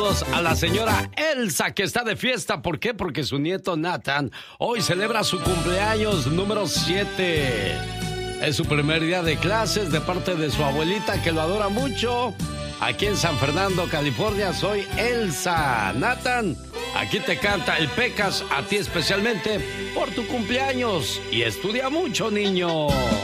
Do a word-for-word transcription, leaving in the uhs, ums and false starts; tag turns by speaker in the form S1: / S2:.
S1: A la señora Elsa, que está de fiesta. ¿Por qué? Porque su nieto Nathan hoy celebra su cumpleaños número siete. Es su primer día de clases de parte de su abuelita, que lo adora mucho. Aquí en San Fernando, California, soy Elsa. Nathan, aquí te canta el Pecas, a ti especialmente por tu cumpleaños. Y estudia mucho, niño.